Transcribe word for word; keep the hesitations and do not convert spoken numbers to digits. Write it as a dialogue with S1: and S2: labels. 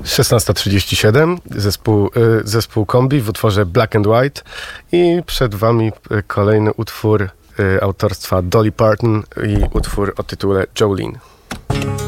S1: szesnasta trzydzieści siedem, zespół, zespół Kombi w utworze Black and White i przed wami kolejny utwór autorstwa Dolly Parton i utwór o tytule Jolene.